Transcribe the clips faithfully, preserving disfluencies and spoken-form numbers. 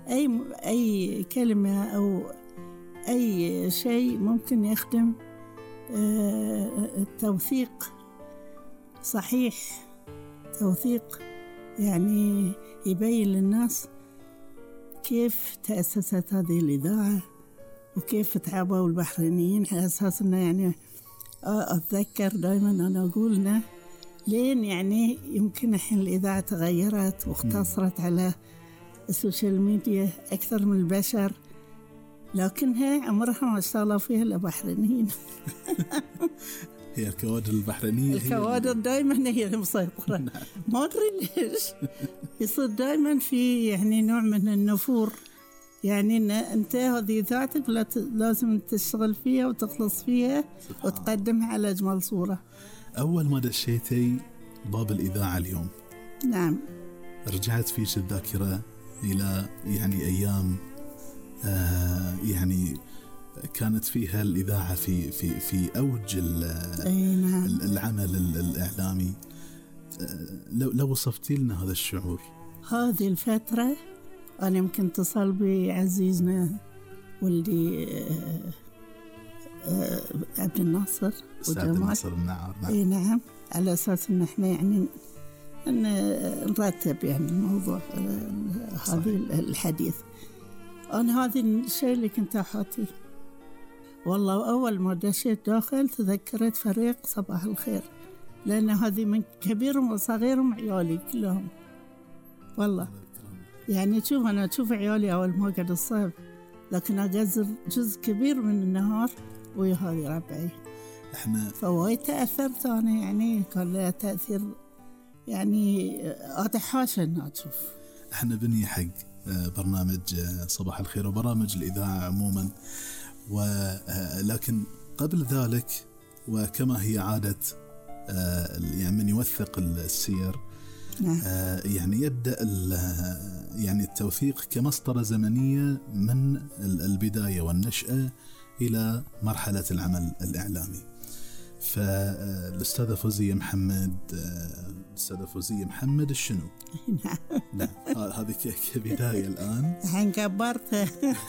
أي أي كلمة أو أي شيء ممكن يخدم التوثيق. صحيح، توثيق يعني يبين للناس كيف تأسست هذه الإذاعة وكيف تعبوا البحرينيين، على أساس أنه يعني أتذكر دائما أنا أقولنا لين يعني يمكن الحين الإذاعة تغيرت واختصرت على السوشيال ميديا أكثر من البشر، لكنها عمرها ما اشتغلوا فيها إلا بحرينيين. هي الكوادر البحرينية، الكوادر دائما هي المسيطرة. ما أدري ليش يصير دائما في يعني نوع من النفور، يعني إن أنت هذه ذاتك لازم تشتغل فيها وتخلص فيها وتقدمها على أجمل صورة. أول ما دشيتي باب الإذاعة اليوم، نعم، رجعت فيش الذاكرة إلى يعني أيام آه يعني كانت فيها الإذاعة في في في أوج نعم. العمل الإعلامي. لو لو وصفتي لنا هذا الشعور. هذه الفترة أنا يمكن اتصل بعزيزنا ولدي عبد الناصر وجمال الناصر النعار. نعم. اي نعم، على أساس إن إحنا يعني أن نرتب يعني الموضوع هذه الحديث. أنا هذه الشيء اللي كنت أحاطيه. والله أول ما دشيت داخل تذكرت فريق صباح الخير، لأن هذه من كبيرهم وصغيرهم عيالي كلهم. والله يعني تشوف أنا أشوف عيالي أول ما قعد الصيف، لكن أجزر جزء كبير من النهار ويا هذه ربعي. إحنا فوايد تأثرت أنا، يعني كان لها تأثير يعني أتحاشى أن أشوف. إحنا بني حق برنامج صباح الخير وبرامج الإذاعة عموما، ولكن قبل ذلك وكما هي عادة يعني من يوثق السير نعم. يعني يبدأ يعني التوثيق كمسطرة زمنية من البداية والنشأة إلى مرحلة العمل الإعلامي. فالأستاذة فوزية محمد الأستاذة فوزية محمد الشنو؟ نعم. نعم، هذه كبداية الآن. الحين كبرتها.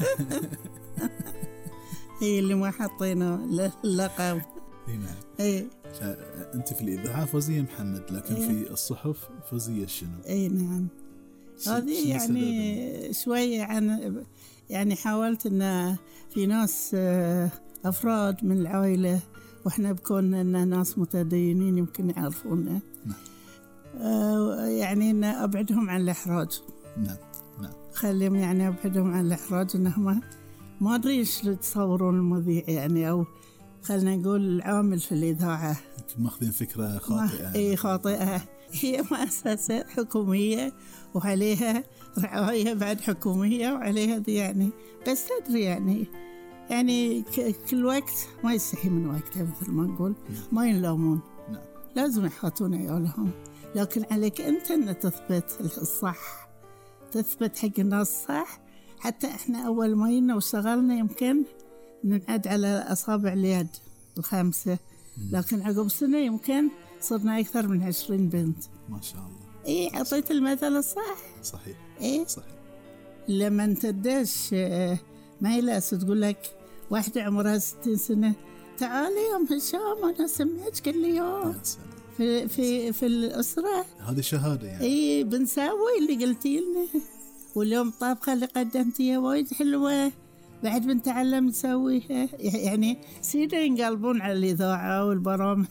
هي اللي ما حطينا اللقب. نعم. اي فأنت في الإذاعة فوزية محمد، لكن أيه. في الصحف فوزية الشنو؟ اي نعم. هذه يعني شوية عن يعني حاولت أن في ناس أفراد من العائلة وإحنا بكون أن ناس متدينين يمكن يعرفونا. نعم. آه يعني أن أبعدهم عن الإحراج. نعم نعم. خليهم يعني أبعدهم عن الإحراج، إنهم ما أدري إيش يتصورون المذيع يعني، أو خلنا نقول العامل في الإذاعة ماخذين فكرة خاطئة. إيه خاطئة. هي مؤسسة حكومية وعليها رعاية بعد حكومية وعليها دي يعني، بس تدري يعني يعني كل وقت ما يستحي من وقتها مثل ما نقول. ما ينلومون. نعم. لازم يحطون عيالهم، لكن عليك أنت أن تثبت الصح، تثبت حق الناس صح. حتى إحنا أول ما ينا واشتغلنا يمكن ننعد على أصابع اليد الخمسة، لكن عقب سنة يمكن صرنا أكثر من عشرين بنت. ما شاء الله. إيه عطيت المثل الصح. صحيح. إيه صحيح. لما أنت تدش ما يلاس تقول لك واحدة عمرها ستين سنة تعالي يا هشام أنا سمعت كل يوم في في في الأسرة. هذه شهادة يعني. إيه بنسوي اللي قلتي لنا، واليوم الطابخة اللي قدمتيها وايد حلوة بعد بنتعلم نسويها. يعني سيدا ينقلبون على الإذاعة والبرامج.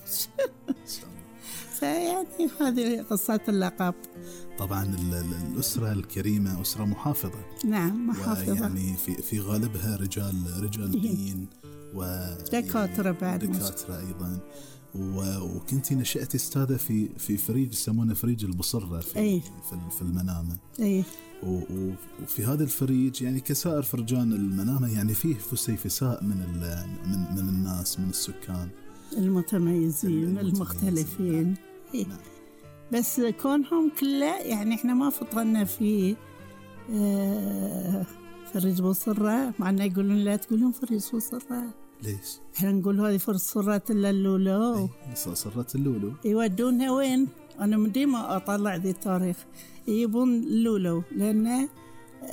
فيعني هذه قصة اللقب. طبعا الأسرة الكريمة أسرة محافظة. نعم محافظة، يعني في في غالبها رجال رجال دين ودكاترة بعد دكاترة أيضا. وكنتي نشأتي أستاذة في في فريج يسمونه فريج البصرة في أيه. في في المنامة. أيه. وفي هذا الفريج يعني كسائر فرجان المنامة يعني فيه فسيفساء من من من الناس من السكان المتميزين المختلفين. إيه. نعم. بس كونهم كله يعني إحنا ما فطرنا في آه فريج بصرة، مع أنه يقولون لا تقولون فريج بصرة. ليش؟ إحنا نقول هذه فرصة اللولو. إيه صرة اللولو. يودونها وين؟ أنا من ديما أطلع ذي التاريخ، يجيبون اللولو لأنه